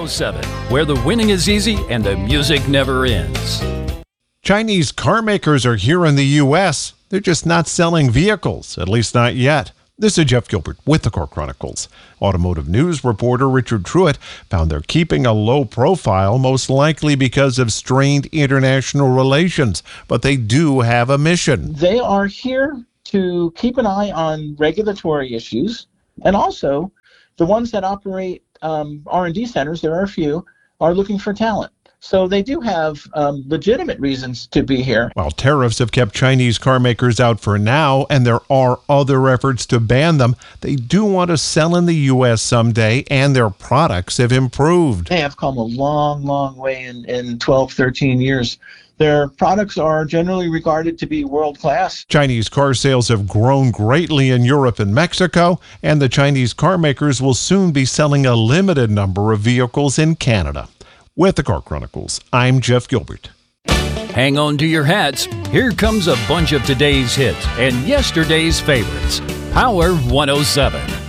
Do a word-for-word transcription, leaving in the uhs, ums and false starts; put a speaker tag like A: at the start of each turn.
A: oh seven, where the winning is easy and the music never ends.
B: Chinese car makers are here in the U S. They're just not selling vehicles, at least not yet. This is Jeff Gilbert with the Car Chronicles. Automotive news reporter Richard Truitt found they're keeping a low profile, most likely because of strained international relations, but they do have a mission.
C: They are here to keep an eye on regulatory issues, and also the ones that operate um, R and D centers, there are a few, are looking for talent. So they do have um, legitimate reasons to be here.
B: While tariffs have kept Chinese car makers out for now, and there are other efforts to ban them, they do want to sell in the U S someday, and their products have improved.
C: They have come a long, long way in, in twelve, thirteen years. Their products are generally regarded to be world-class.
B: Chinese car sales have grown greatly in Europe and Mexico, and the Chinese car makers will soon be selling a limited number of vehicles in Canada. With the Car Chronicles, I'm Jeff Gilbert.
A: Hang on to your hats. Here comes a bunch of today's hits and yesterday's favorites. Power one oh seven.